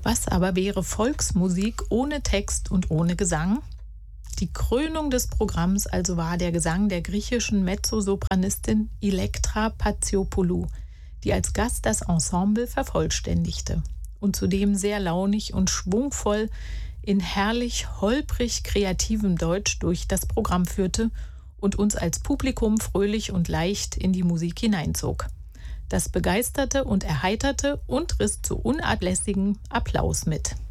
Was aber wäre Volksmusik ohne Text und ohne Gesang? Die Krönung des Programms also war der Gesang der griechischen Mezzosopranistin Elektra Patsiopoulou, die als Gast das Ensemble vervollständigte und zudem sehr launig und schwungvoll in herrlich holprig kreativem Deutsch durch das Programm führte und uns als Publikum fröhlich und leicht in die Musik hineinzog. Das begeisterte und erheiterte und riss zu unablässigem Applaus mit.